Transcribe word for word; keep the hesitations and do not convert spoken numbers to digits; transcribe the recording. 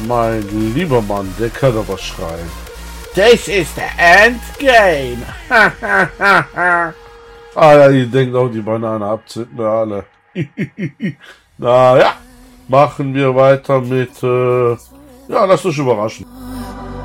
mein lieber Mann, der kann aber schreien. Das ist der Endgame. Ah ja, ihr denkt auch, die Banane abzünden wir alle. Naja, machen wir weiter mit, äh, ja, lasst euch überraschen.